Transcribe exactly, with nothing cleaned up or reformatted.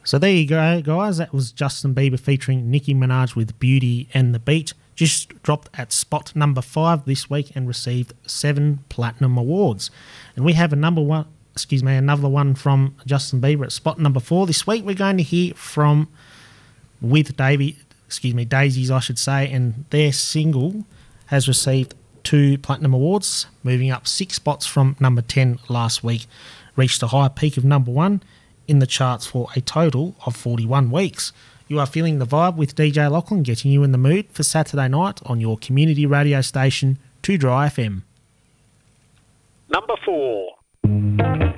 So there you go, guys. That was Justin Bieber featuring Nicki Minaj with Beauty and the Beat. Just dropped at spot number five this week and received seven platinum awards. And we have a number one, excuse me, another one from Justin Bieber at spot number four this week. We're going to hear from With Davey, excuse me, Daisies, I should say, and their single has received two platinum awards, moving up six spots from number ten last week, reached a high peak of number one in the charts for a total of forty-one weeks. You are feeling the vibe with D J Lachlan, getting you in the mood for Saturday night on your community radio station, two Dry F M. Number four.